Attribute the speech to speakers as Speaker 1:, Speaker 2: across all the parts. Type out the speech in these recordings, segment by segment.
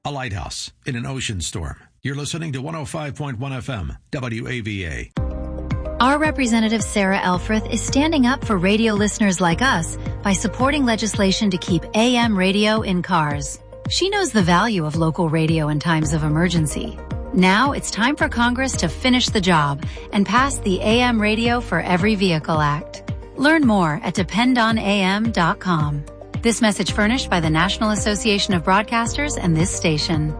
Speaker 1: a lighthouse in an ocean storm. You're listening to 105.1 FM, WAVA.
Speaker 2: Our representative Sarah Elfreth is standing up for radio listeners like us by supporting legislation to keep AM radio in cars. She knows the value of local radio in times of emergency. Now it's time for Congress to finish the job and pass the AM Radio for Every Vehicle Act. Learn more at dependonam.com. This message furnished by the National Association of Broadcasters and this station.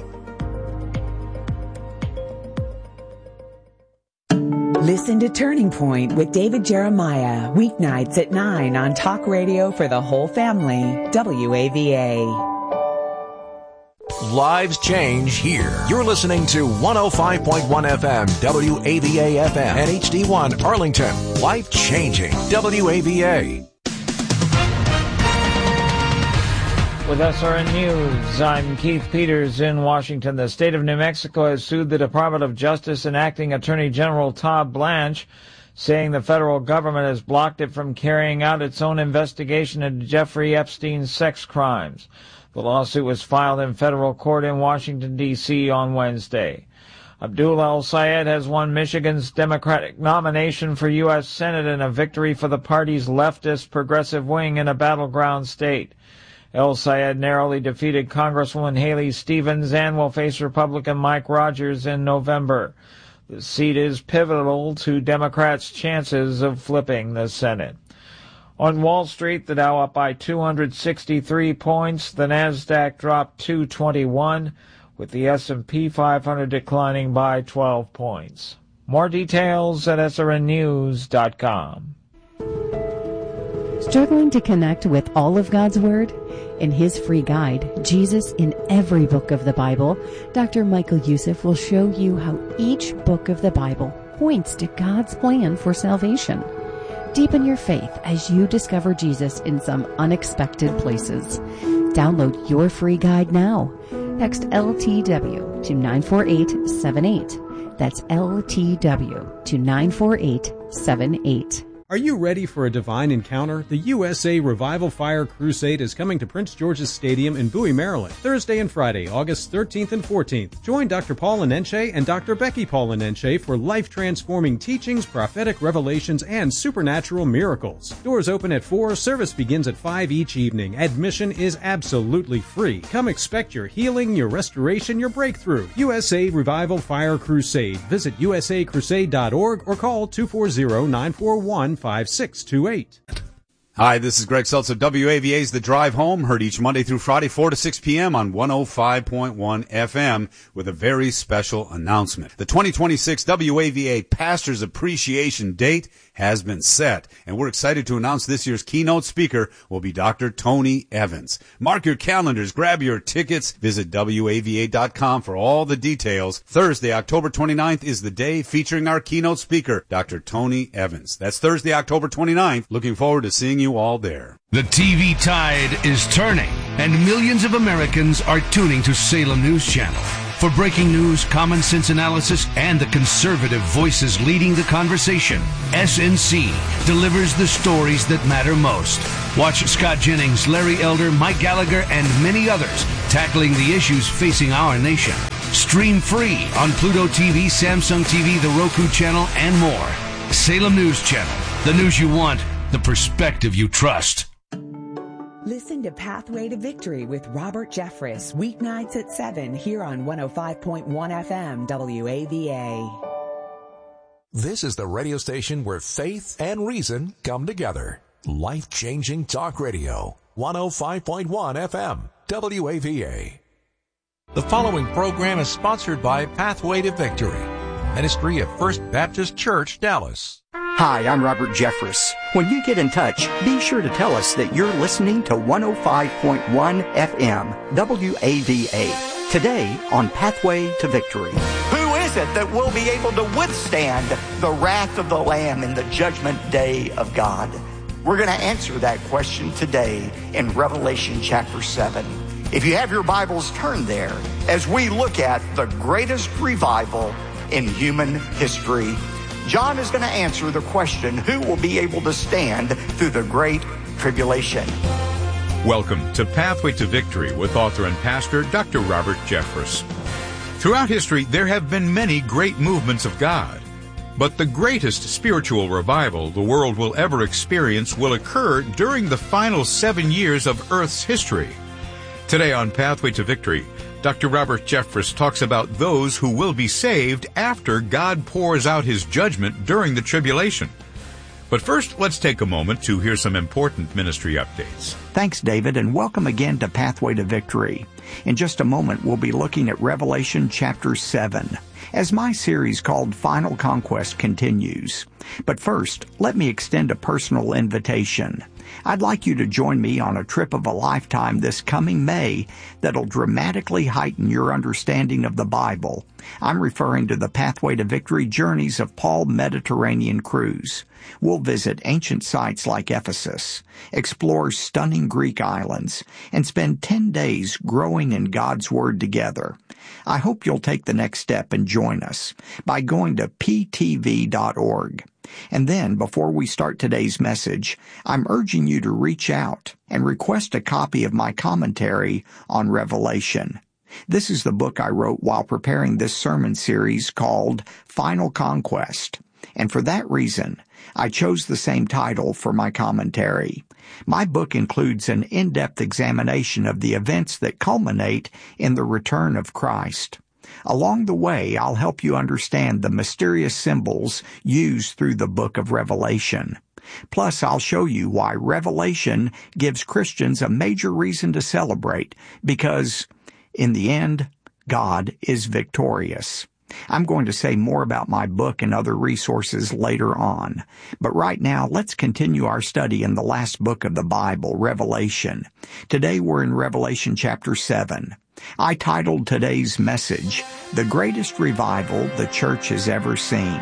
Speaker 3: Listen to Turning Point with David Jeremiah, weeknights at 9 on Talk Radio for the whole family, WAVA.
Speaker 4: Lives change here. You're listening to 105.1 FM, WAVA FM, and HD1 Arlington. Life changing, WAVA.
Speaker 5: With SRN News, I'm Keith Peters in Washington. The state of New Mexico has sued the Department of Justice and Acting Attorney General Todd Blanche, saying the federal government has blocked it from carrying out its own investigation into Jeffrey Epstein's sex crimes. The lawsuit was filed in federal court in Washington, D.C. on Wednesday. Abdul El-Sayed has won Michigan's Democratic nomination for U.S. Senate in a victory for the party's leftist progressive wing in a battleground state. El-Sayed narrowly defeated Congresswoman Haley Stevens and will face Republican Mike Rogers in November. The seat is pivotal to Democrats' chances of flipping the Senate. On Wall Street, the Dow up by 263 points. The Nasdaq dropped 221, with the S&P 500 declining by 12 points. More details at srnnews.com.
Speaker 6: Struggling to connect with all of God's Word? In his free guide, Jesus in Every Book of the Bible, Dr. Michael Youssef will show you how each book of the Bible points to God's plan for salvation. Deepen your faith as you discover Jesus in some unexpected places. Download your free guide now. Text LTW to 94878. That's LTW to 94878.
Speaker 7: Are you ready for a divine encounter? The USA Revival Fire Crusade is coming to Prince George's Stadium in Bowie, Maryland, Thursday and Friday, August 13th and 14th. Join Dr. Paul Anenche and Dr. Becky Paul Anenche for life-transforming teachings, prophetic revelations, and supernatural miracles. Doors open at 4, service begins at 5 each evening. Admission is absolutely free. Come expect your healing, your restoration, your breakthrough. USA Revival Fire Crusade. Visit usacrusade.org or call 240-941-5628.
Speaker 8: Hi, this is Greg Seltzer. WAVA's The Drive Home, heard each Monday through Friday, 4 to 6 p.m. on 105.1 FM with a very special announcement. The 2026 WAVA Pastors Appreciation Date has been set, and we're excited to announce this year's keynote speaker will be Dr. Tony Evans. Mark your calendars, grab your tickets, visit WAVA.com for all the details. Thursday, October 29th is the day featuring our keynote speaker, Dr. Tony Evans. That's Thursday, October 29th. Looking forward to seeing you all there.
Speaker 9: The TV tide is turning, and millions of Americans are tuning to Salem News Channel. For breaking news, common sense analysis, and the conservative voices leading the conversation, SNC delivers the stories that matter most. Watch Scott Jennings, Larry Elder, Mike Gallagher, and many others tackling the issues facing our nation. Stream free on Pluto TV, Samsung TV, the Roku channel, and more. Salem News Channel. The news you want, the perspective you trust.
Speaker 3: Listen to Pathway to Victory with Robert Jeffress, weeknights at 7 here on 105.1 FM WAVA.
Speaker 4: This is the radio station where faith and reason come together. Life-changing talk radio. 105.1 FM WAVA. The following program is sponsored by Pathway to Victory, ministry of First Baptist Church, Dallas.
Speaker 10: Hi, I'm Robert Jeffress. When you get in touch, be sure to tell us that you're listening to 105.1 FM WAVA. Today on Pathway to Victory.
Speaker 11: Who is it that will be able to withstand the wrath of the Lamb in the judgment day of God? We're going to answer that question today in Revelation chapter 7. If you have your Bibles, turn there as we look at the greatest revival in human history. John is going to answer the question, who will be able to stand through the great tribulation?
Speaker 12: Welcome to Pathway to Victory with author and pastor Dr. Robert Jeffress. Throughout history, there have been many great movements of God. But the greatest spiritual revival the world will ever experience will occur during the final 7 years of Earth's history. Today on Pathway to Victory, Dr. Robert Jeffress talks about those who will be saved after God pours out His judgment during the tribulation. But first, let's take a moment to hear some important ministry updates.
Speaker 10: Thanks, David, and welcome again to Pathway to Victory. In just a moment, we'll be looking at Revelation chapter 7, as my series called Final Conquest continues. But first, let me extend a personal invitation. I'd like you to join me on a trip of a lifetime this coming May that'll dramatically heighten your understanding of the Bible. I'm referring to the Pathway to Victory Journeys of Paul Mediterranean Cruise. We'll visit ancient sites like Ephesus, explore stunning Greek islands, and spend 10 days growing in God's Word together. I hope you'll take the next step and join us by going to ptv.org. And then, before we start today's message, I'm urging you to reach out and request a copy of my commentary on Revelation. This is the book I wrote while preparing this sermon series called Final Conquest. And for that reason, I chose the same title for my commentary. My book includes an in-depth examination of the events that culminate in the return of Christ. Along the way, I'll help you understand the mysterious symbols used through the book of Revelation. Plus, I'll show you why Revelation gives Christians a major reason to celebrate, because, in the end, God is victorious. I'm going to say more about my book and other resources later on. But right now, let's continue our study in the last book of the Bible, Revelation. Today we're in Revelation chapter 7. I titled today's message, The Greatest Revival the Church Has Ever Seen.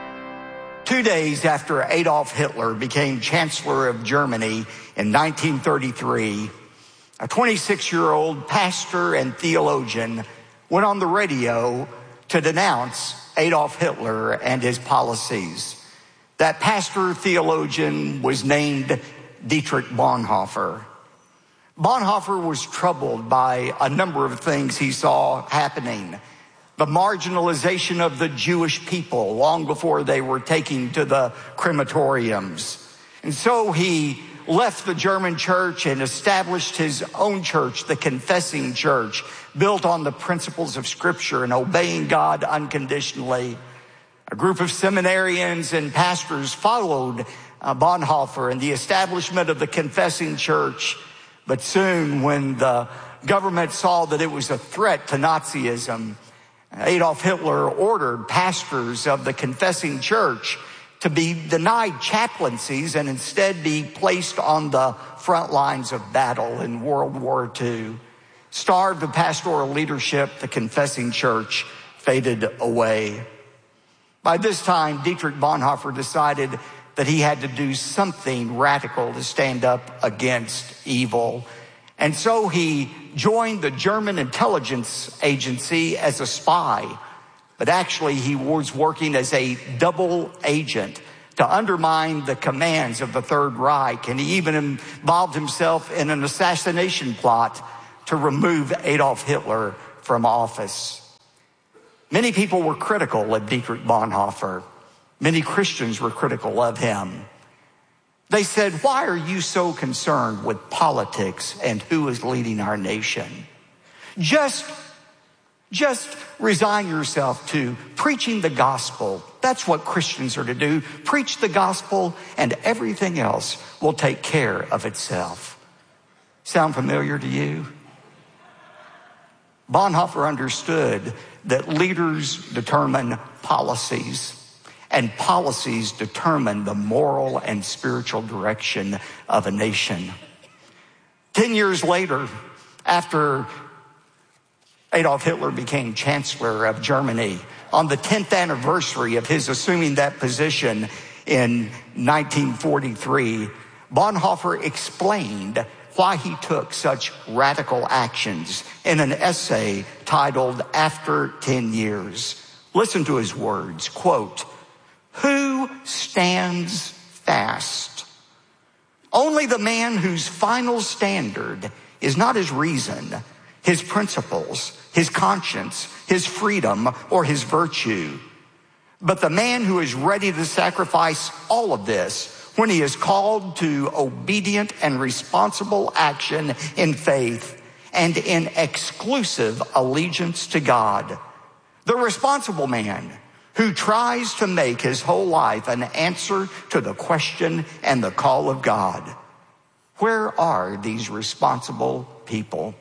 Speaker 11: 2 days after Adolf Hitler became Chancellor of Germany in 1933, a 26-year-old pastor and theologian went on the radio to denounce Adolf Hitler and his policies. That pastor theologian was named Dietrich Bonhoeffer. Bonhoeffer was troubled by a number of things he saw happening. The marginalization of the Jewish people long before they were taken to the crematoriums. And so he left the German church and established his own church, the Confessing Church, built on the principles of Scripture and obeying God unconditionally. A group of seminarians and pastors followed Bonhoeffer in the establishment of the Confessing Church. But soon, when the government saw that it was a threat to Nazism, Adolf Hitler ordered pastors of the Confessing Church to be denied chaplaincies and instead be placed on the front lines of battle in World War II. Starved of pastoral leadership, the Confessing Church faded away. By this time, Dietrich Bonhoeffer decided that he had to do something radical to stand up against evil. And so he joined the German intelligence agency as a spy. But actually, he was working as a double agent to undermine the commands of the Third Reich. And he even involved himself in an assassination plot to remove Adolf Hitler from office. Many people were critical of Dietrich Bonhoeffer. Many Christians were critical of him. They said, "Why are you so concerned with politics and who is leading our nation? Just resign yourself to preaching the gospel. That's what Christians are to do. Preach the gospel and everything else will take care of itself." Sound familiar to you? Bonhoeffer understood that leaders determine policies, and policies determine the moral and spiritual direction of a nation. 10 years later, after Adolf Hitler became Chancellor of Germany, on the 10th anniversary of his assuming that position in 1943, Bonhoeffer explained why he took such radical actions in an essay titled After 10 Years. Listen to his words, quote, "Who stands fast Only the man whose final standard is not his reason, his principles, his conscience, his freedom, or his virtue, but the man who is ready to sacrifice all of this when he is called to obedient and responsible action in faith and in exclusive allegiance to God. The responsible man who tries to make his whole life an answer to the question and the call of God. Where are these responsible people?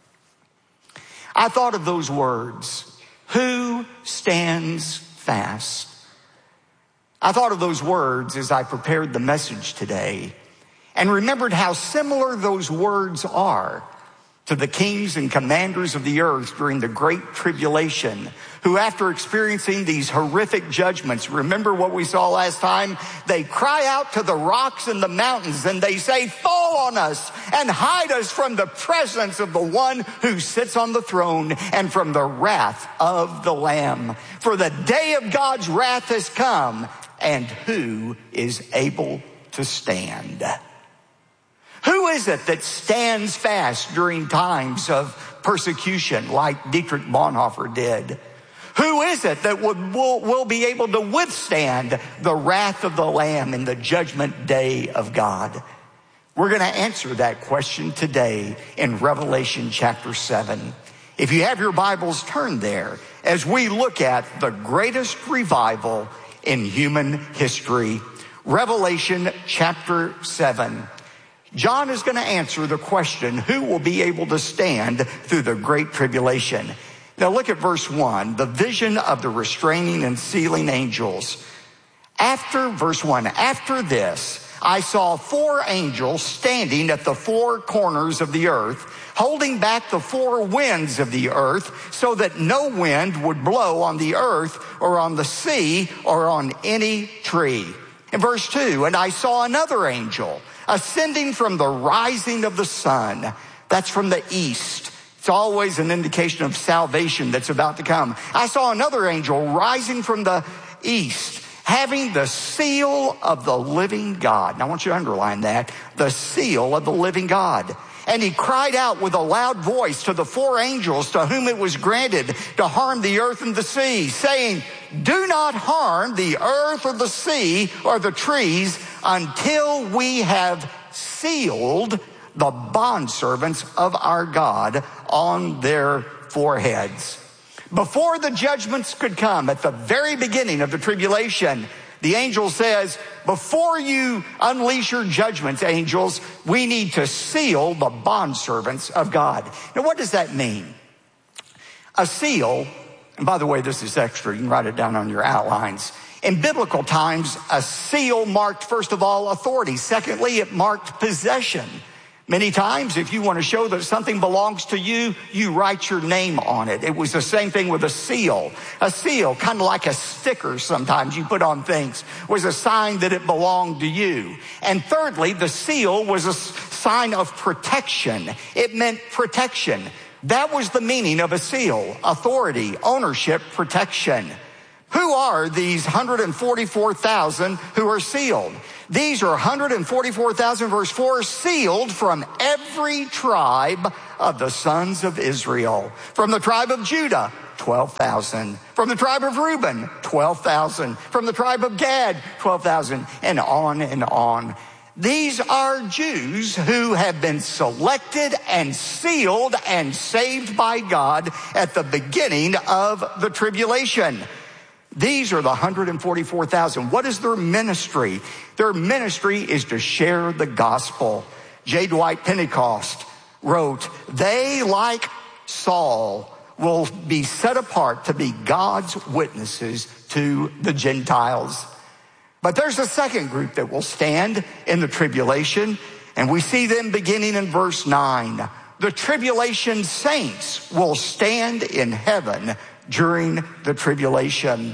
Speaker 11: I thought of those words, who stands fast? I thought of those words as I prepared the message today and remembered how similar those words are to the kings and commanders of the earth during the Great Tribulation, who after experiencing these horrific judgments, remember what we saw last time? They cry out to the rocks and the mountains and they say, fall on us and hide us from the presence of the one who sits on the throne and from the wrath of the Lamb. For the day of God's wrath has come, and who is able to stand? Who is it that stands fast during times of persecution like Dietrich Bonhoeffer did? Who is it that will be able to withstand the wrath of the Lamb in the judgment day of God? We're going to answer that question today in Revelation chapter 7. If you have your Bibles, turn there as we look at the greatest revival in human history. Revelation chapter 7. John is going to answer the question, who will be able to stand through the great tribulation? Now look at verse 1, the vision of the restraining and sealing angels. Verse 1, after this, I saw 4 angels standing at the 4 corners of the earth, holding back the 4 winds of the earth, so that no wind would blow on the earth or on the sea or on any tree. In verse 2, and I saw another angel ascending from the rising of the sun. That's from the east. It's always an indication of salvation that's about to come. I saw another angel rising from the east, having the seal of the living God. Now I want you to underline that, the seal of the living God. And he cried out with a loud voice to the 4 angels to whom it was granted to harm the earth and the sea, saying, do not harm the earth or the sea or the trees until we have sealed the bondservants of our God on their foreheads. Before the judgments could come, at the very beginning of the tribulation, the angel says, before you unleash your judgments, angels, we need to seal the bondservants of God. Now, what does that mean? A seal, and by the way, this is extra, you can write it down on your outlines. In biblical times, a seal marked, first of all, authority. Secondly, it marked possession. Many times, if you want to show that something belongs to you, you write your name on it. It was the same thing with a seal. A seal, kind of like a sticker sometimes you put on things, was a sign that it belonged to you. And thirdly, the seal was a sign of protection. It meant protection. That was the meaning of a seal: authority, ownership, protection. Who are these 144,000 who are sealed? These are 144,000, verse 4, sealed from every tribe of the sons of Israel. From the tribe of Judah, 12,000. From the tribe of Reuben, 12,000. From the tribe of Gad, 12,000. And on and on. These are Jews who have been selected and sealed and saved by God at the beginning of the tribulation. These are the 144,000. What is their ministry? Their ministry is to share the gospel. J. Dwight Pentecost wrote, they, like Saul, will be set apart to be God's witnesses to the Gentiles. But there's a second group that will stand in the tribulation, and we see them beginning in verse 9. The tribulation saints will stand in heaven during the tribulation.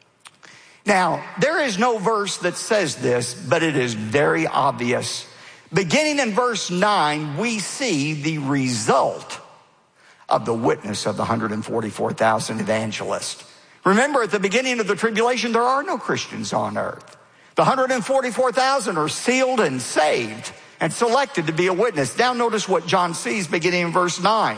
Speaker 11: Now, there is no verse that says this, but it is very obvious. Beginning in verse 9, we see the result of the witness of the 144,000 evangelists. Remember, at the beginning of the tribulation, there are no Christians on earth. The 144,000 are sealed and saved. and selected to be a witness. Now notice what John sees beginning in verse 9.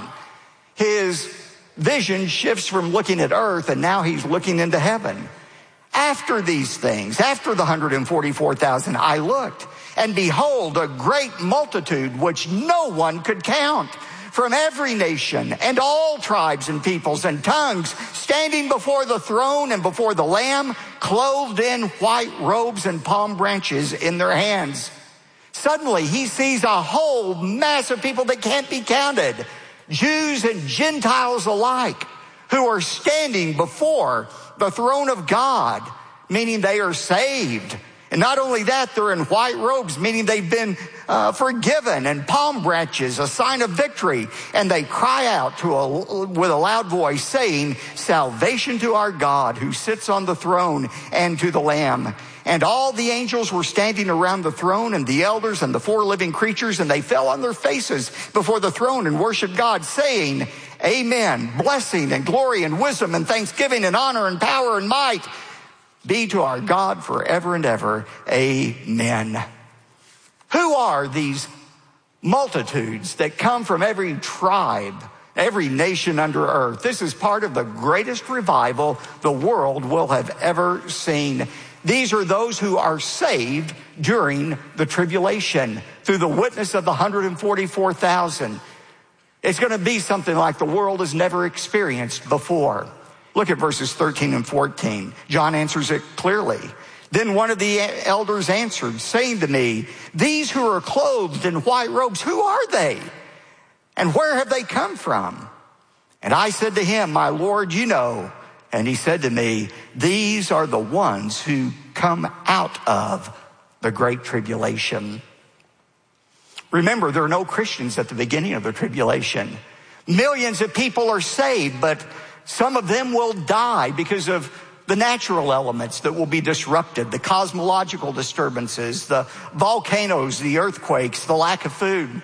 Speaker 11: His vision shifts from looking at earth, and now he's looking into heaven. After these things, after the 144,000, I looked, and behold, a great multitude which no one could count, from every nation and all tribes and peoples and tongues, standing before the throne and before the Lamb, clothed in white robes and palm branches in their hands. Suddenly he sees a whole mass of people that can't be counted, Jews and Gentiles alike, who are standing before the throne of God, meaning they are saved. And not only that, they're in white robes, meaning they've been forgiven, and palm branches, a sign of victory. And they cry out with a loud voice, saying, "Salvation to our God who sits on the throne and to the Lamb." And all the angels were standing around the throne, and the elders and the four living creatures, and they fell on their faces before the throne and worshiped God, saying, "Amen. Blessing and glory and wisdom and thanksgiving and honor and power and might be to our God forever and ever. Amen." Who are these multitudes that come from every tribe, every nation under earth? This is part of the greatest revival the world will have ever seen. These are those who are saved during the tribulation through the witness of the 144,000. It's going to be something like the world has never experienced before. Look at verses 13 and 14. John answers it clearly. Then one of the elders answered, saying to me, "These who are clothed in white robes, who are they? And where have they come from?" And I said to him, "My Lord, you know." And he said to me, "These are the ones who come out of the great tribulation." Remember, there are no Christians at the beginning of the tribulation. Millions of people are saved, but some of them will die because of the natural elements that will be disrupted, the cosmological disturbances, the volcanoes, the earthquakes, the lack of food.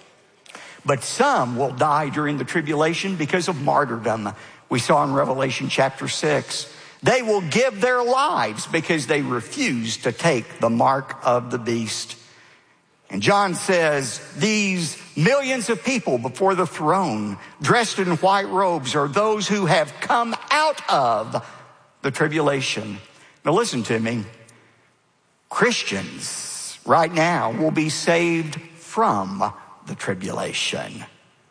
Speaker 11: But some will die during the tribulation because of martyrdom. We saw in Revelation chapter 6. They will give their lives because they refuse to take the mark of the beast. And John says these millions of people before the throne, dressed in white robes, are those who have come out of the tribulation. Now listen to me. Christians right now will be saved from the tribulation.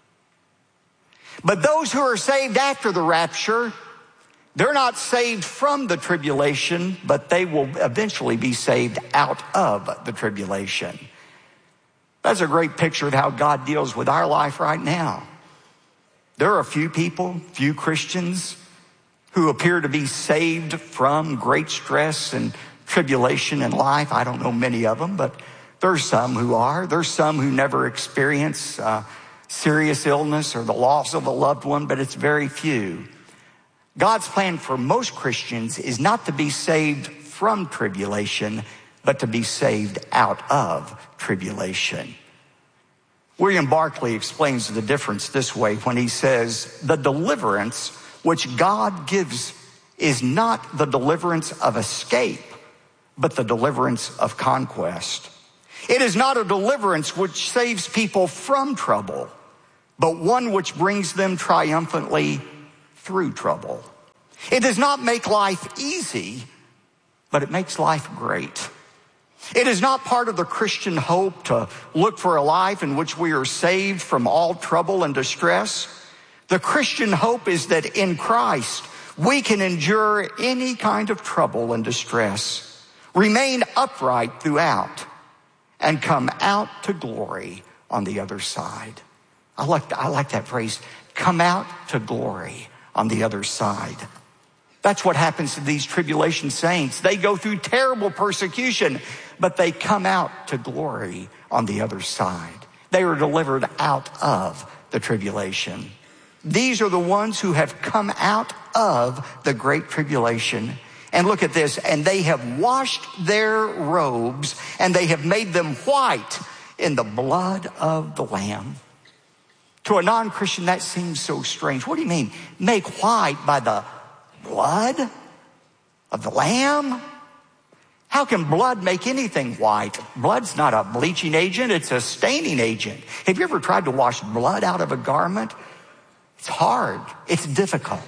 Speaker 11: But those who are saved after the rapture, they're not saved from the tribulation, but they will eventually be saved out of the tribulation. That's a great picture of how God deals with our life right now. There are a few people, few Christians, who appear to be saved from great stress and tribulation in life. I don't know many of them, but there's some who are. There's some who never experience serious illness or the loss of a loved one, but it's very few. God's plan for most Christians is not to be saved from tribulation, but to be saved out of tribulation. William Barclay explains the difference this way when he says, "The deliverance which God gives is not the deliverance of escape, but the deliverance of conquest. It is not a deliverance which saves people from trouble, but one which brings them triumphantly through trouble. It does not make life easy, but it makes life great. It is not part of the Christian hope to look for a life in which we are saved from all trouble and distress. The Christian hope is that in Christ we can endure any kind of trouble and distress, remain upright throughout, and come out to glory on the other side." I like that phrase, come out to glory on the other side. That's what happens to these tribulation saints. They go through terrible persecution, but they come out to glory on the other side. They are delivered out of the tribulation. These are the ones who have come out of the great tribulation. And look at this, and they have washed their robes, and they have made them white in the blood of the Lamb. To a non-Christian, that seems so strange. What do you mean? Make white by the blood of the Lamb? How can blood make anything white? Blood's not a bleaching agent, it's a staining agent. Have you ever tried to wash blood out of a garment? It's hard, it's difficult.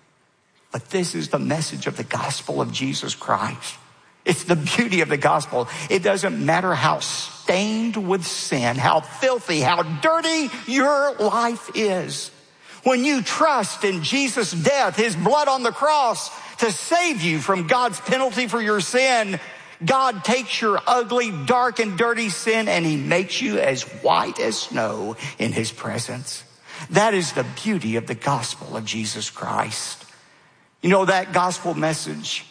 Speaker 11: But this is the message of the gospel of Jesus Christ. It's the beauty of the gospel. It doesn't matter how stained with sin, how filthy, how dirty your life is. When you trust in Jesus' death, his blood on the cross to save you from God's penalty for your sin, God takes your ugly, dark, and dirty sin and he makes you as white as snow in his presence. That is the beauty of the gospel of Jesus Christ. You know, that gospel message,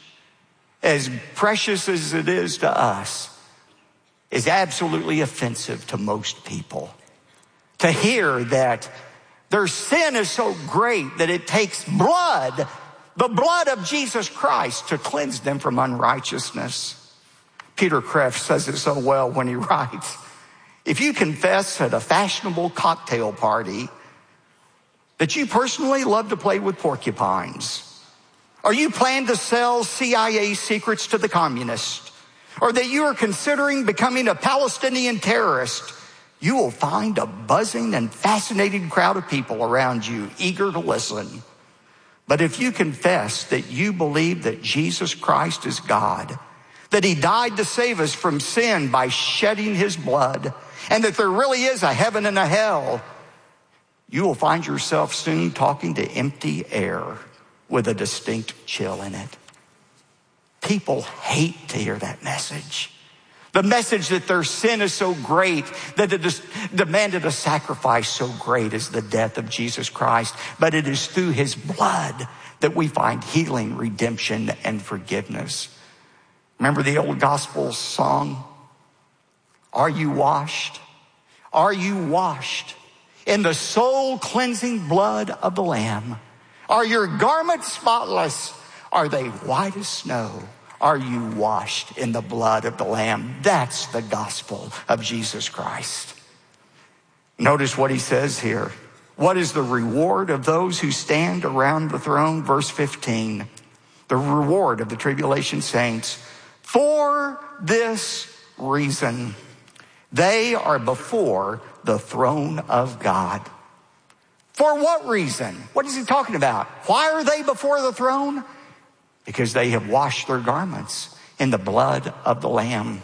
Speaker 11: as precious as it is to us, is absolutely offensive to most people. To hear that their sin is so great that it takes blood, the blood of Jesus Christ, to cleanse them from unrighteousness. Peter Kreeft says it so well when he writes, if you confess at a fashionable cocktail party that you personally love to play with porcupines, or you plan to sell CIA secrets to the communists, or that you are considering becoming a Palestinian terrorist, you will find a buzzing and fascinated crowd of people around you eager to listen. But if you confess that you believe that Jesus Christ is God, that he died to save us from sin by shedding his blood, and that there really is a heaven and a hell, you will find yourself soon talking to empty air with a distinct chill in it. People hate to hear that message. The message that their sin is so great that it demanded a sacrifice so great as the death of Jesus Christ. But it is through his blood that we find healing, redemption, and forgiveness. Remember the old gospel song? Are you washed? Are you washed in the soul cleansing blood of the Lamb? Are your garments spotless? Are they white as snow? Are you washed in the blood of the Lamb? That's the gospel of Jesus Christ. Notice what he says here. What is the reward of those who stand around the throne? Verse 15. The reward of the tribulation saints. For this reason, they are before the throne of God. For what reason? What is he talking about? Why are they before the throne? Because they have washed their garments in the blood of the Lamb.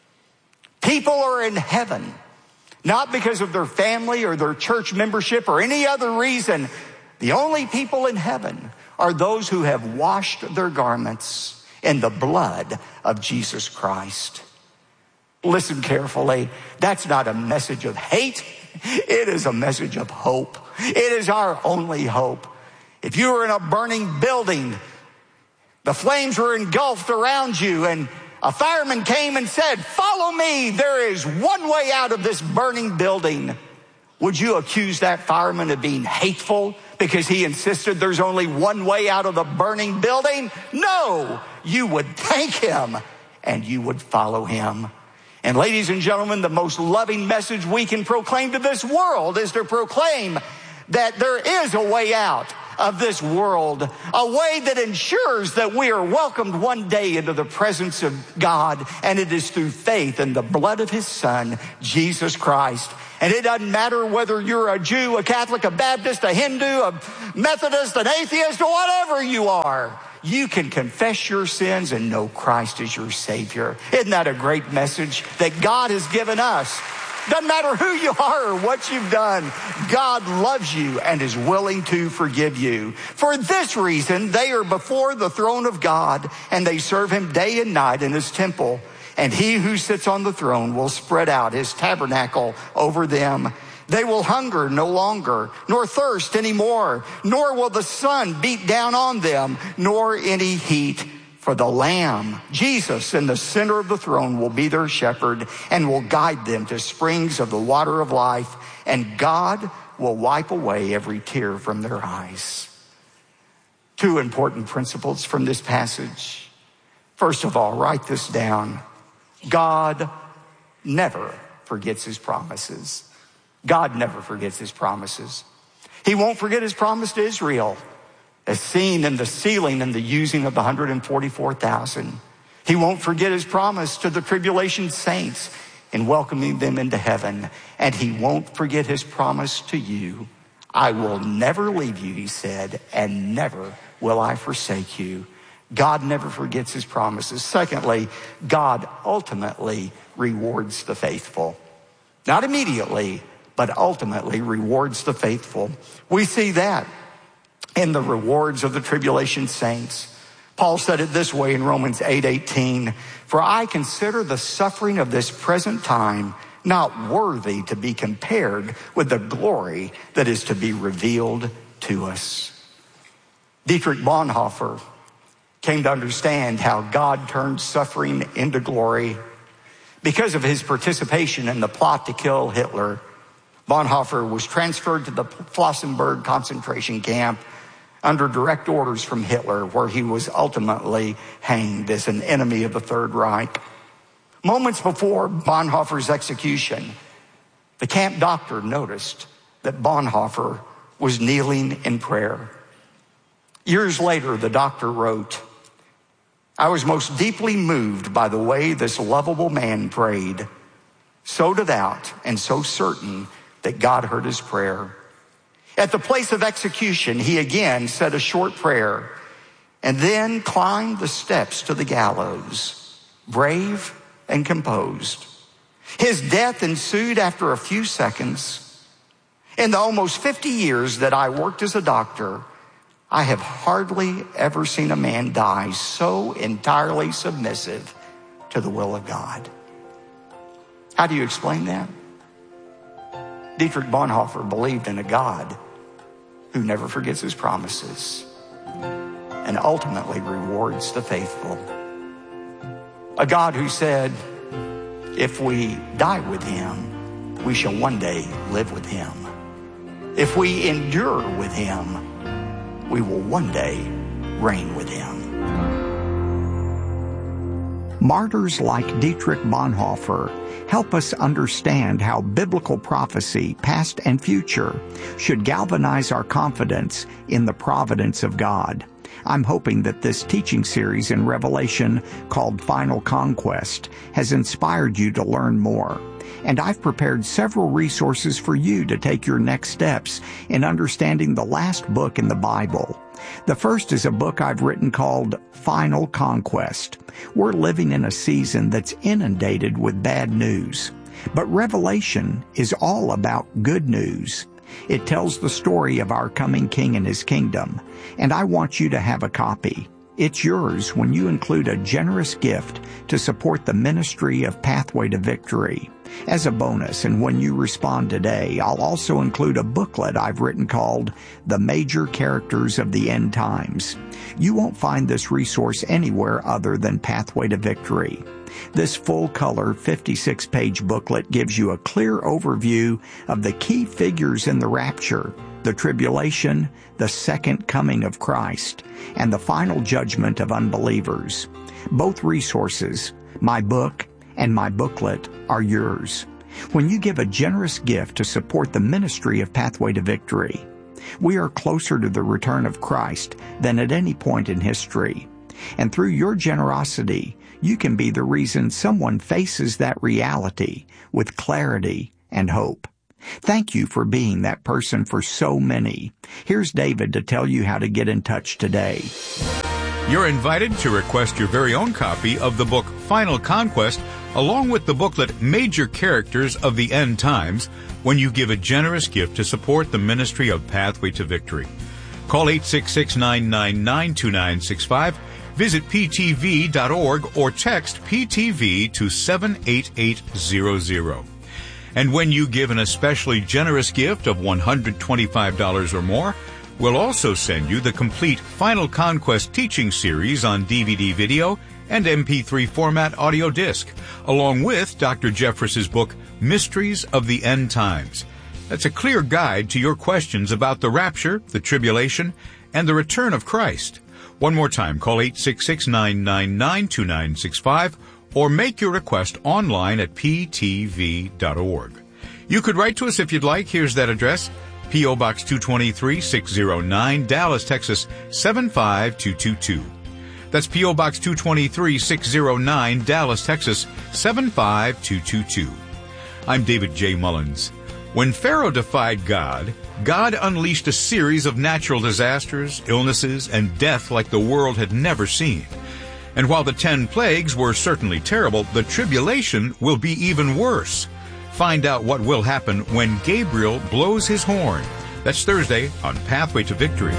Speaker 11: People are in heaven, not because of their family or their church membership or any other reason. The only people in heaven are those who have washed their garments in the blood of Jesus Christ. Listen carefully. That's not a message of hate. It is a message of hope. It is our only hope. If you were in a burning building, the flames were engulfed around you, and a fireman came and said, "Follow me. There is one way out of this burning building." Would you accuse that fireman of being hateful because he insisted there's only one way out of the burning building? No, you would thank him and you would follow him. And ladies and gentlemen, the most loving message we can proclaim to this world is to proclaim that there is a way out of this world, a way that ensures that we are welcomed one day into the presence of God, and it is through faith in the blood of his Son, Jesus Christ. And it doesn't matter whether you're a Jew, a Catholic, a Baptist, a Hindu, a Methodist, an atheist, or whatever you are. You can confess your sins and know Christ is your Savior. Isn't that a great message that God has given us? Doesn't matter who you are or what you've done. God loves you and is willing to forgive you. For this reason, they are before the throne of God, and they serve him day and night in his temple. And he who sits on the throne will spread out his tabernacle over them. They will hunger no longer, nor thirst anymore, nor will the sun beat down on them, nor any heat. For the Lamb, Jesus, in the center of the throne, will be their shepherd and will guide them to springs of the water of life, and God will wipe away every tear from their eyes. Two important principles from this passage. First of all, write this down. God never forgets his promises. God never forgets his promises. He won't forget his promise to Israel, as seen in the sealing and the using of the 144,000. He won't forget his promise to the tribulation saints in welcoming them into heaven. And he won't forget his promise to you. I will never leave you, he said, and never will I forsake you. God never forgets his promises. Secondly, God ultimately rewards the faithful. Not immediately, but ultimately rewards the faithful. We see that in the rewards of the tribulation saints. Paul said it this way in Romans 8:18, for I consider the suffering of this present time not worthy to be compared with the glory that is to be revealed to us. Dietrich Bonhoeffer came to understand how God turned suffering into glory. Because of his participation in the plot to kill Hitler, Bonhoeffer was transferred to the Flossenburg concentration camp under direct orders from Hitler, where he was ultimately hanged as an enemy of the Third Reich. Moments before Bonhoeffer's execution, the camp doctor noticed that Bonhoeffer was kneeling in prayer. Years later, the doctor wrote, I was most deeply moved by the way this lovable man prayed, so devout and so certain that God heard his prayer. At the place of execution, he again said a short prayer and then climbed the steps to the gallows, brave and composed. His death ensued after a few seconds. In the almost 50 years that I worked as a doctor, I have hardly ever seen a man die so entirely submissive to the will of God. How do you explain that? Dietrich Bonhoeffer believed in a God who never forgets his promises and ultimately rewards the faithful. A God who said, if we die with him, we shall one day live with him. If we endure with him, we will one day reign with him.
Speaker 10: Martyrs like Dietrich Bonhoeffer help us understand how biblical prophecy, past and future, should galvanize our confidence in the providence of God. I'm hoping that this teaching series in Revelation called Final Conquest has inspired you to learn more. And I've prepared several resources for you to take your next steps in understanding the last book in the Bible. The first is a book I've written called Final Conquest. We're living in a season that's inundated with bad news. But Revelation is all about good news. It tells the story of our coming King and his kingdom, and I want you to have a copy. It's yours when you include a generous gift to support the ministry of Pathway to Victory. As a bonus, and when you respond today, I'll also include a booklet I've written called The Major Characters of the End Times. You won't find this resource anywhere other than Pathway to Victory. This full-color 56-page booklet gives you a clear overview of the key figures in the rapture, the tribulation, the second coming of Christ, and the final judgment of unbelievers. Both resources, my book and my booklet, are yours when you give a generous gift to support the ministry of Pathway to Victory. We are closer to the return of Christ than at any point in history. And through your generosity, you can be the reason someone faces that reality with clarity and hope. Thank you for being that person for so many. Here's David to tell you how to get in touch today.
Speaker 12: You're invited to request your very own copy of the book Final Conquest, along with the booklet Major Characters of the End Times, when you give a generous gift to support the ministry of Pathway to Victory. Call 866-999-2965, visit ptv.org, or text PTV to 78800. And when you give an especially generous gift of $125 or more, we'll also send you the complete Final Conquest teaching series on DVD video and MP3 format audio disc, along with Dr. Jeffress's book, Mysteries of the End Times. That's a clear guide to your questions about the rapture, the tribulation, and the return of Christ. One more time, call 866-999-2965 or make your request online at ptv.org. You could write to us if you'd like. Here's that address: P.O. Box 223-609, Dallas, Texas 75222. That's P.O. Box 223-609, Dallas, Texas, 75222. I'm David J. Mullins. When Pharaoh defied God, God unleashed a series of natural disasters, illnesses, and death like the world had never seen. And while the 10 plagues were certainly terrible, the tribulation will be even worse. Find out what will happen when Gabriel blows his horn. That's Thursday on Pathway to Victory.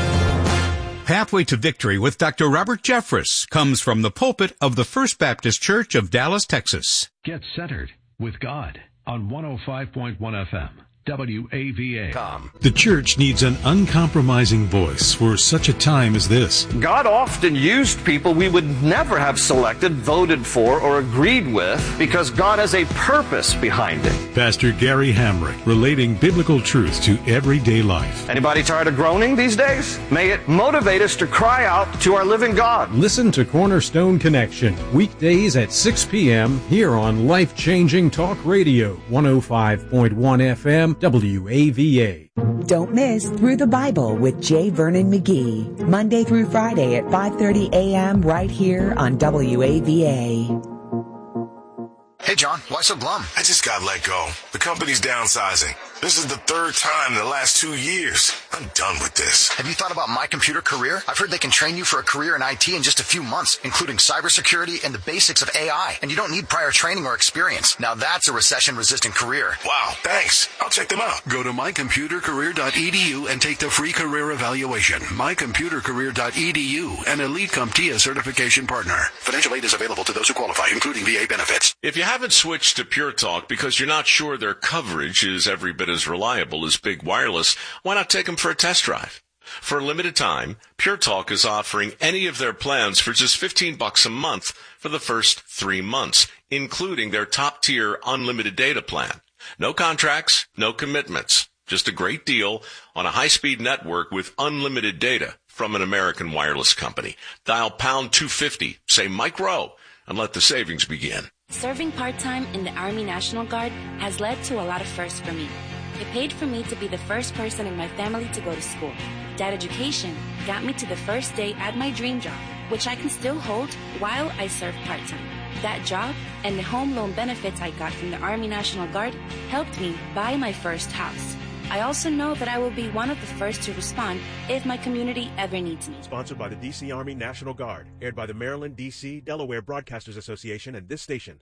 Speaker 12: Pathway to Victory with Dr. Robert Jeffress comes from the pulpit of the First Baptist Church of Dallas, Texas.
Speaker 1: Get centered with God on 105.1 FM. WAVA.
Speaker 13: The church needs an uncompromising voice for such a time as this.
Speaker 14: God often used people we would never have selected, voted for, or agreed with because God has a purpose behind it.
Speaker 13: Pastor Gary Hamrick, relating biblical truth to everyday life.
Speaker 14: Anybody tired of groaning these days? May it motivate us to cry out to our living God.
Speaker 7: Listen to Cornerstone Connection, weekdays at 6 p.m. here on Life Changing Talk Radio, 105.1 FM. WAVA.
Speaker 3: Don't miss Through the Bible with J. Vernon McGee, Monday through Friday at 5:30 a.m. right here on WAVA.
Speaker 15: Hey, John, why so glum?
Speaker 16: I just got let go. The company's downsizing. This is the third time in the last 2 years. I'm done with this.
Speaker 15: Have you thought about My Computer Career? I've heard they can train you for a career in IT in just a few months, including cybersecurity and the basics of AI. And you don't need prior training or experience. Now that's a recession-resistant career.
Speaker 16: Wow, thanks. I'll check them out. Go to mycomputercareer.edu and take the free career evaluation. Mycomputercareer.edu, an Elite CompTIA certification partner. Financial aid is available to those who qualify, including VA benefits.
Speaker 17: If you haven't switched to Pure Talk because you're not sure their coverage is every bit as reliable as Big Wireless, why not take them for a test drive? For a limited time, Pure Talk is offering any of their plans for just $15 a month for the first 3 months, including their top-tier unlimited data plan. No contracts, no commitments, just a great deal on a high-speed network with unlimited data from an American wireless company. Dial pound 250, say Mike Rowe, and let the savings begin.
Speaker 18: Serving part-time in the Army National Guard has led to a lot of firsts for me. It paid for me to be the first person in my family to go to school. That education got me to the first day at my dream job, which I can still hold while I serve part-time. That job and the home loan benefits I got from the Army National Guard helped me buy my first house. I also know that I will be one of the first to respond if my community ever needs me.
Speaker 19: Sponsored by the D.C. Army National Guard. Aired by the Maryland, D.C., Delaware Broadcasters Association and this station.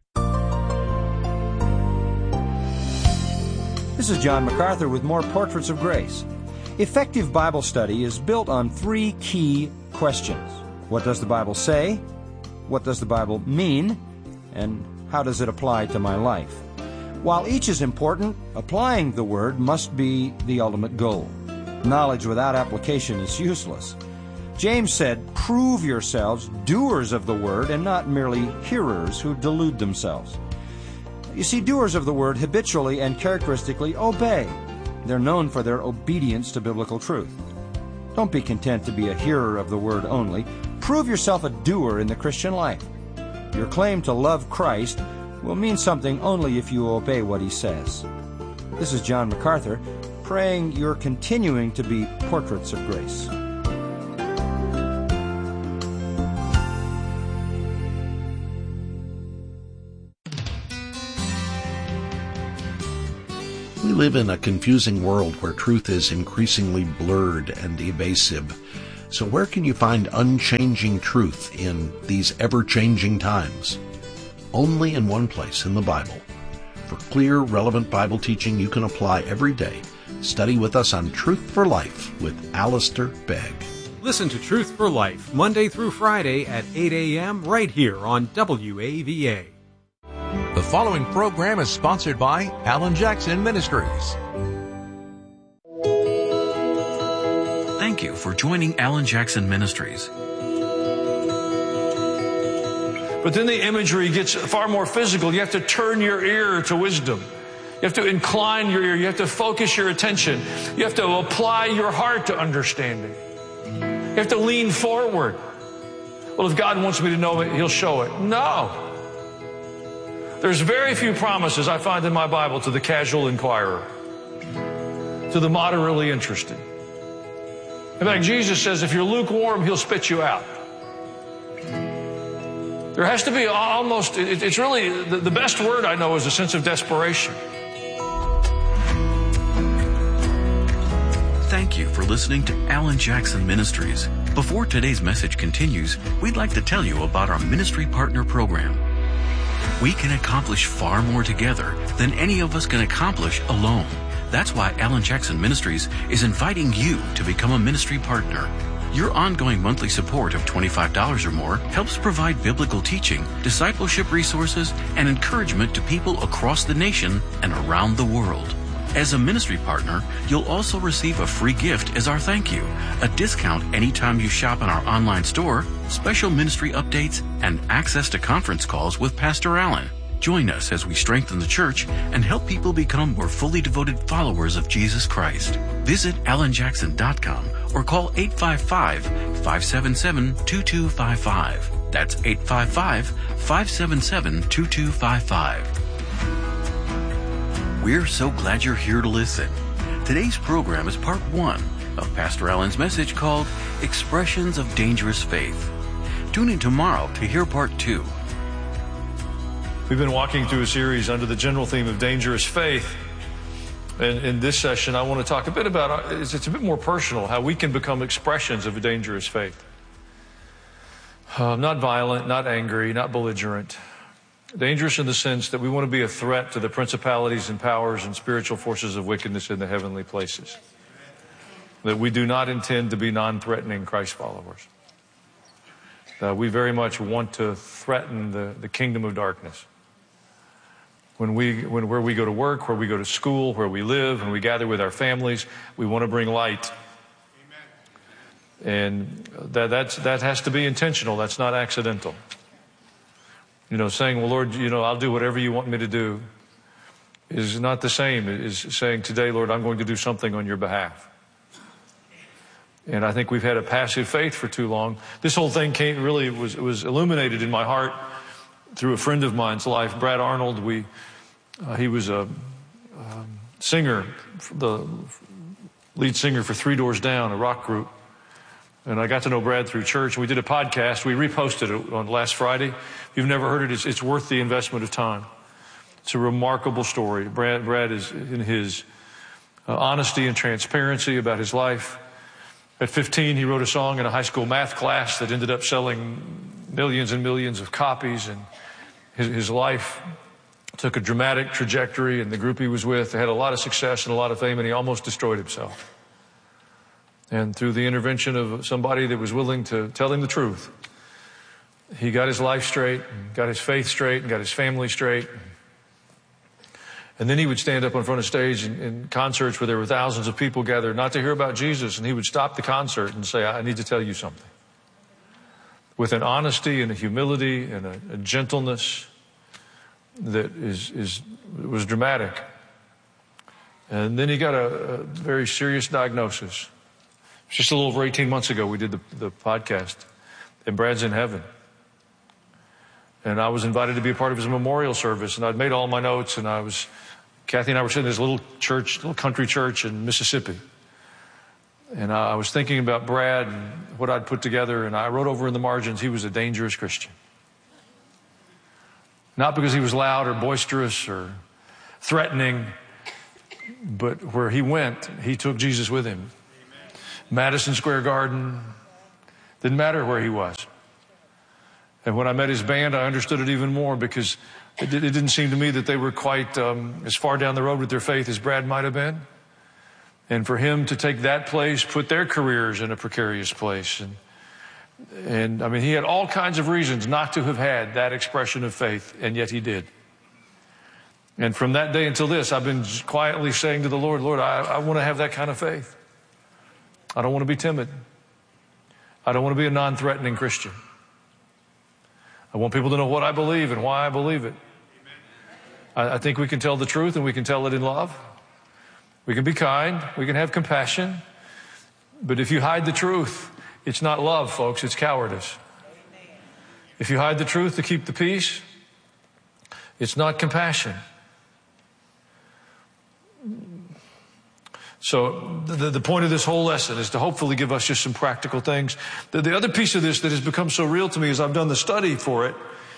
Speaker 20: This is John MacArthur with more Portraits of Grace. Effective Bible study is built on 3 key questions. What does the Bible say? What does the Bible mean? And how does it apply to my life? While each is important, applying the Word must be the ultimate goal. Knowledge without application is useless. James said, "Prove yourselves doers of the Word and not merely hearers who delude themselves." You see, doers of the Word habitually and characteristically obey. They're known for their obedience to biblical truth. Don't be content to be a hearer of the Word only. Prove yourself a doer in the Christian life. Your claim to love Christ will mean something only if you obey what He says. This is John MacArthur, praying you're continuing to be Portraits of Grace.
Speaker 21: We live in a confusing world where truth is increasingly blurred and evasive. So where can you find unchanging truth in these ever-changing times? Only in one place, in the Bible. For clear, relevant Bible teaching you can apply every day, study with us on Truth for Life with Alistair Begg.
Speaker 7: Listen to Truth for Life, Monday through Friday at 8 a.m. right here on WAVA.
Speaker 4: The following program is sponsored by Alan Jackson Ministries.
Speaker 22: Thank you for joining Alan Jackson Ministries.
Speaker 23: But then the imagery gets far more physical. You have to turn your ear to wisdom. You have to incline your ear. You have to focus your attention. You have to apply your heart to understanding. You have to lean forward. Well, if God wants me to know it, He'll show it. No. There's very few promises I find in my Bible to the casual inquirer, to the moderately interested. In fact, Jesus says if you're lukewarm, He'll spit you out. There has to be almost, it's really, the best word I know is a sense of desperation.
Speaker 22: Thank you for listening to Alan Jackson Ministries. Before today's message continues, we'd like to tell you about our Ministry Partner Program. We can accomplish far more together than any of us can accomplish alone. That's why Alan Jackson Ministries is inviting you to become a ministry partner. Your ongoing monthly support of $25 or more helps provide biblical teaching, discipleship resources, and encouragement to people across the nation and around the world. As a ministry partner, you'll also receive a free gift as our thank you, a discount anytime you shop in our online store, special ministry updates, and access to conference calls with Pastor Alan. Join us as we strengthen the church and help people become more fully devoted followers of Jesus Christ. Visit alanjackson.com or call 855-577-2255. That's 855-577-2255. We're so glad you're here to listen. Today's program is part 1 of Pastor Alan's message called Expressions of Dangerous Faith. Tune in tomorrow to hear part 2.
Speaker 23: We've been walking through a series under the general theme of dangerous faith. And in this session, I want to talk a bit about, it's a bit more personal, how we can become expressions of a dangerous faith. Not violent, not angry, not belligerent. Dangerous in the sense that we want to be a threat to the principalities and powers and spiritual forces of wickedness in the heavenly places. That we do not intend to be non-threatening Christ followers. We very much want to threaten the kingdom of darkness. Where we go to work, where we go to school, where we live, when we gather with our families, we want to bring light. Amen. And that has to be intentional. That's not accidental. Saying, well, Lord, I'll do whatever you want me to do is not the same as saying, today, Lord, I'm going to do something on your behalf. And I think we've had a passive faith for too long. This whole thing was illuminated in my heart through a friend of mine's life, Brad Arnold. He was a singer, the lead singer for Three Doors Down, a rock group. And I got to know Brad through church. We did a podcast. We reposted it on last Friday. If you've never heard it, it's worth the investment of time. It's a remarkable story. Brad is in his honesty and transparency about his life. At 15, he wrote a song in a high school math class that ended up selling millions and millions of copies. And his life took a dramatic trajectory, and the group he was with had a lot of success and a lot of fame, and he almost destroyed himself. And through the intervention of somebody that was willing to tell him the truth, he got his life straight, got his faith straight, and got his family straight. And then he would stand up in front of stage in concerts where there were thousands of people gathered, not to hear about Jesus, and he would stop the concert and say, I need to tell you something. With an honesty and a humility and a gentleness that was dramatic. And then he got a very serious diagnosis. Just a little over 18 months ago, we did the podcast, and Brad's in heaven. And I was invited to be a part of his memorial service, and I'd made all my notes, and Kathy and I were sitting in this little country church in Mississippi. And I was thinking about Brad and what I'd put together, and I wrote over in the margins, he was a dangerous Christian. Not because he was loud or boisterous or threatening, but where he went, he took Jesus with him. Madison Square Garden, didn't matter where he was. And when I met his band, I understood it even more, because it didn't seem to me that they were quite as far down the road with their faith as Brad might have been. And for him to take that place, put their careers in a precarious place. And I mean, he had all kinds of reasons not to have had that expression of faith, and yet he did. And from that day until this, I've been quietly saying to the Lord, Lord, I want to have that kind of faith. I don't want to be timid. I don't want to be a non-threatening Christian. I want people to know what I believe and why I believe it. I think we can tell the truth, and we can tell it in love. We can be kind. We can have compassion. But if you hide the truth, it's not love, folks. It's cowardice. If you hide the truth to keep the peace, it's not compassion. So the point of this whole lesson is to hopefully give us just some practical things. The other piece of this that has become so real to me as I've done the study for it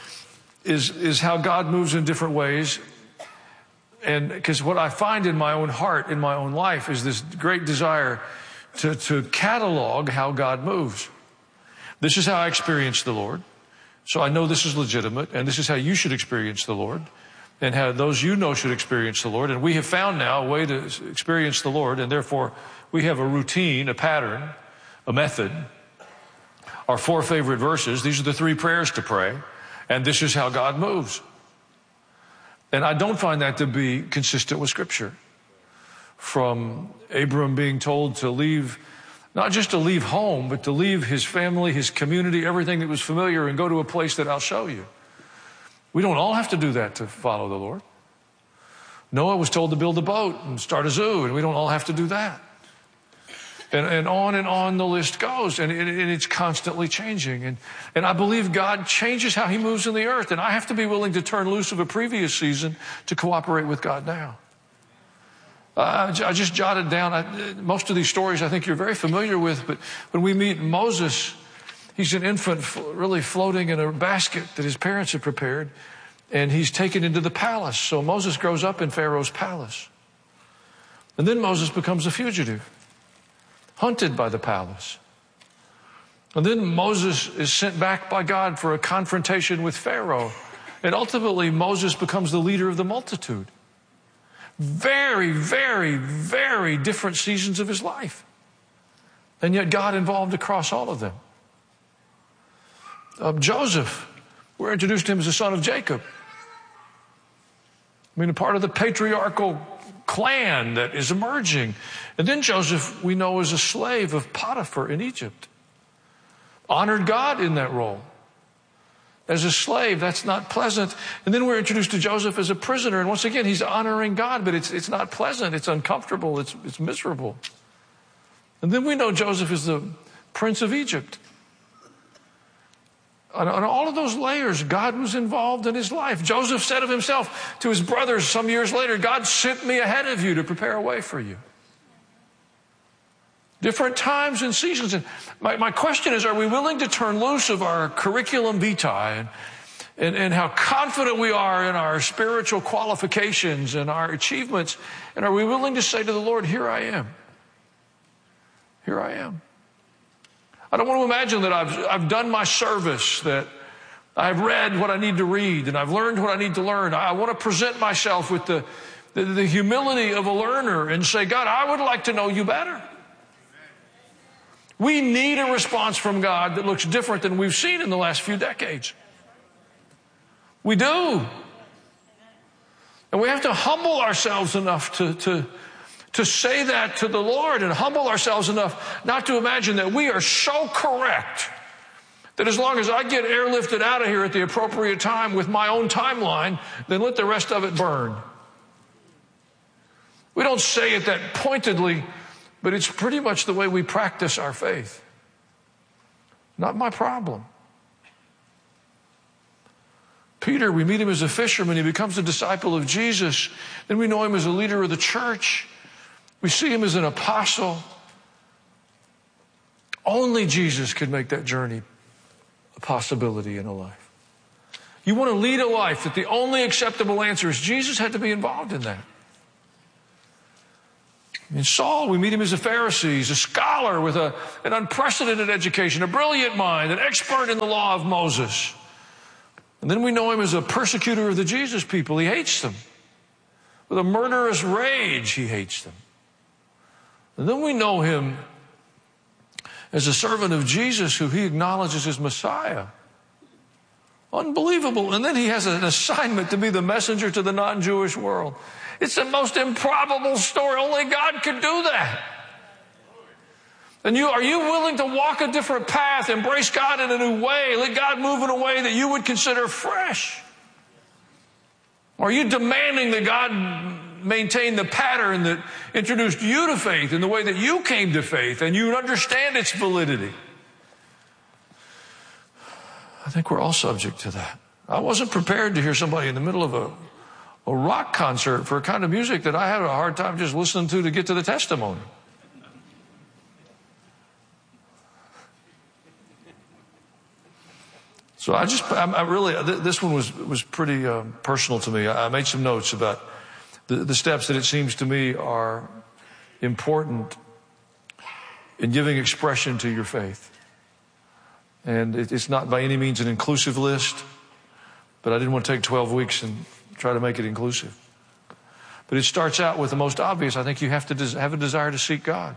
Speaker 23: is how God moves in different ways. And because what I find in my own heart, in my own life, is this great desire to catalog how God moves. This is how I experience the Lord. So I know this is legitimate, and this is how you should experience the Lord, and how those you know should experience the Lord. And we have found now a way to experience the Lord, and therefore we have a routine, a pattern, a method. Our 4 favorite verses, these are the 3 prayers to pray, and this is how God moves. And I don't find that to be consistent with Scripture. From Abram being told to leave, not just to leave home, but to leave his family, his community, everything that was familiar, and go to a place that I'll show you. We don't all have to do that to follow the Lord. Noah was told to build a boat and start a zoo, and we don't all have to do that. And on the list goes, and it's constantly changing. And I believe God changes how he moves in the earth, and I have to be willing to turn loose of a previous season to cooperate with God now. I just jotted down most of these stories I think you're very familiar with, but when we meet Moses, he's an infant really floating in a basket that his parents had prepared, and he's taken into the palace. So Moses grows up in Pharaoh's palace. And then Moses becomes a fugitive, hunted by the palace. And then Moses is sent back by God for a confrontation with Pharaoh. And ultimately, Moses becomes the leader of the multitude. Very, very, very different seasons of his life. And yet God involved across all of them. Joseph, we're introduced to him as the son of Jacob. I mean, a part of the patriarchal clan that is emerging. And then Joseph, we know, is a slave of Potiphar in Egypt. Honored God in that role. As a slave, that's not pleasant. And then we're introduced to Joseph as a prisoner. And once again, he's honoring God, but it's not pleasant. It's uncomfortable. It's miserable. And then we know Joseph is the prince of Egypt. On all of those layers, God was involved in his life. Joseph said of himself to his brothers some years later, God sent me ahead of you to prepare a way for you. Different times and seasons. And my question is, are we willing to turn loose of our curriculum vitae and how confident we are in our spiritual qualifications and our achievements? And are we willing to say to the Lord, here I am. Here I am. I don't want to imagine that I've done my service, that I've read what I need to read, and I've learned what I need to learn. I want to present myself with the humility of a learner and say, God, I would like to know you better. We need a response from God that looks different than we've seen in the last few decades. We do. And we have to humble ourselves enough to say that to the Lord, and humble ourselves enough not to imagine that we are so correct that as long as I get airlifted out of here at the appropriate time with my own timeline, then let the rest of it burn. We don't say it that pointedly, but it's pretty much the way we practice our faith. Not my problem. Peter, we meet him as a fisherman. He becomes a disciple of Jesus. Then we know him as a leader of the church. We see him as an apostle. Only Jesus could make that journey a possibility in a life. You want to lead a life that the only acceptable answer is Jesus had to be involved in that. In Saul, we meet him as a Pharisee. He's a scholar with an unprecedented education, a brilliant mind, an expert in the law of Moses. And then we know him as a persecutor of the Jesus people. He hates them. With a murderous rage, he hates them. And then we know him as a servant of Jesus who he acknowledges as Messiah. Unbelievable. And then he has an assignment to be the messenger to the non-Jewish world. It's the most improbable story. Only God could do that. And are you willing to walk a different path, embrace God in a new way, let God move in a way that you would consider fresh? Or are you demanding that God maintain the pattern that introduced you to faith in the way that you came to faith and you understand its validity? I think we're all subject to that. I wasn't prepared to hear somebody in the middle of a rock concert for a kind of music that I had a hard time just listening to get to the testimony. So I really, this one was pretty personal to me. I made some notes about the steps that it seems to me are important in giving expression to your faith. And it's not by any means an inclusive list, but I didn't want to take 12 weeks and try to make it inclusive. But it starts out with the most obvious. I think you have to have a desire to seek God.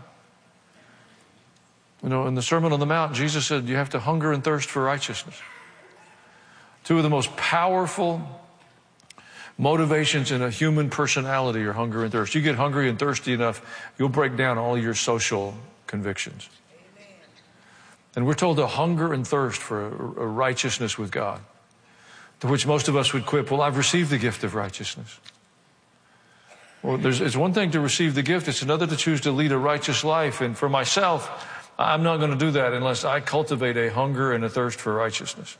Speaker 23: You know, in the Sermon on the Mount, Jesus said you have to hunger and thirst for righteousness. Two of the most powerful motivations in a human personality are hunger and thirst. You get hungry and thirsty enough, you'll break down all your social convictions. Amen. And we're told to hunger and thirst for a righteousness with God, to which most of us would quip, well, I've received the gift of righteousness. Well, it's one thing to receive the gift, it's another to choose to lead a righteous life. And for myself, I'm not going to do that unless I cultivate a hunger and a thirst for righteousness.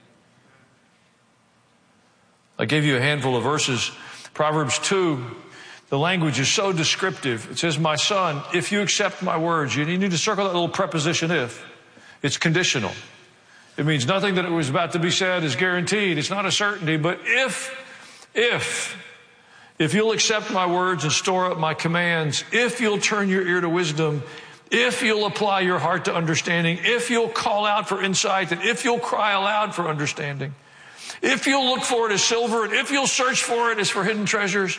Speaker 23: I gave you a handful of verses. Proverbs 2, the language is so descriptive. It says, my son, if you accept my words, you need to circle that little preposition if. It's conditional. It means nothing that was about to be said is guaranteed. It's not a certainty, but if you'll accept my words and store up my commands, if you'll turn your ear to wisdom, if you'll apply your heart to understanding, if you'll call out for insight, and if you'll cry aloud for understanding, if you'll look for it as silver, and if you'll search for it as for hidden treasures,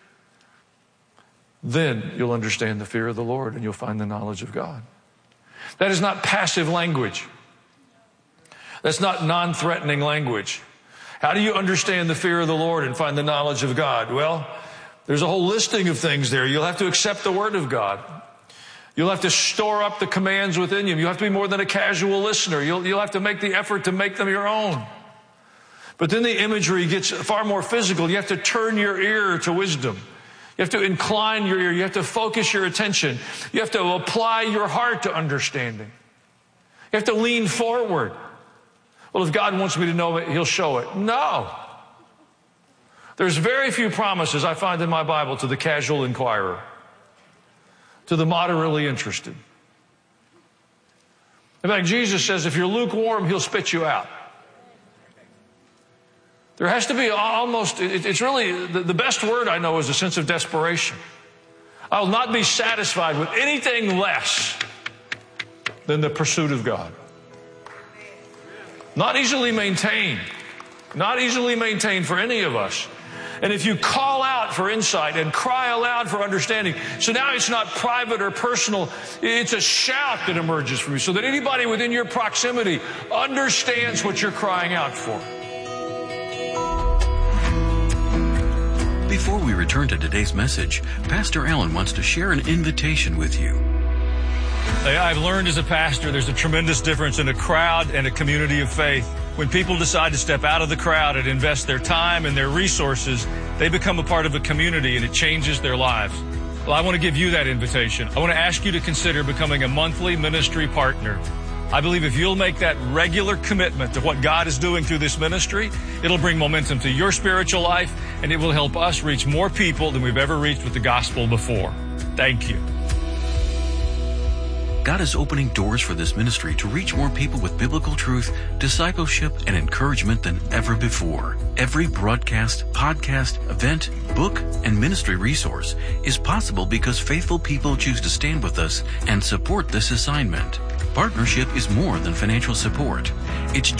Speaker 23: then you'll understand the fear of the Lord and you'll find the knowledge of God. That is not passive language. That's not non-threatening language. How do you understand the fear of the Lord and find the knowledge of God? Well, there's a whole listing of things there. You'll have to accept the word of God. You'll have to store up the commands within you. You'll have to be more than a casual listener. You'll have to make the effort to make them your own. But then the imagery gets far more physical. You have to turn your ear to wisdom. You have to incline your ear. You have to focus your attention. You have to apply your heart to understanding. You have to lean forward. Well, if God wants me to know it, he'll show it. No. There's very few promises I find in my Bible to the casual inquirer, to the moderately interested. In fact, Jesus says if you're lukewarm, he'll spit you out. There has to be it's really, the best word I know is a sense of desperation. I will not be satisfied with anything less than the pursuit of God. Not easily maintained. Not easily maintained for any of us. And if you call out for insight and cry aloud for understanding, so now it's not private or personal, it's a shout that emerges from you so that anybody within your proximity understands what you're crying out for.
Speaker 22: Before we return to today's message, Pastor Allen wants to share an invitation with you.
Speaker 23: I've learned as a pastor there's a tremendous difference in a crowd and a community of faith. When people decide to step out of the crowd and invest their time and their resources, they become a part of a community and it changes their lives. Well, I want to give you that invitation. I want to ask you to consider becoming a monthly ministry partner. I believe if you'll make that regular commitment to what God is doing through this ministry, it'll bring momentum to your spiritual life and it will help us reach more people than we've ever reached with the gospel before. Thank you.
Speaker 22: God is opening doors for this ministry to reach more people with biblical truth, discipleship, and encouragement than ever before. Every broadcast, podcast, event, book, and ministry resource is possible because faithful people choose to stand with us and support this assignment. Partnership is more than financial support. It's